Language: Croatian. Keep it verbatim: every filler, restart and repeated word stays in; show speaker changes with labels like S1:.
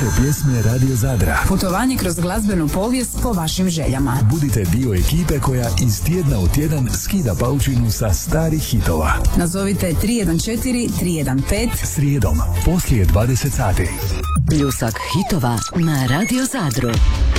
S1: Stare pjesme Radio Zadra.
S2: Putovanje kroz glazbenu povijest po vašim željama.
S1: Budite dio ekipe koja iz tjedna u tjedan skida paučinu sa starih hitova.
S2: Nazovite tri jedan četiri tri jedan pet
S1: Srijedom, poslije dvadeset sati.
S3: Pljusak hitova na Radio Zadru.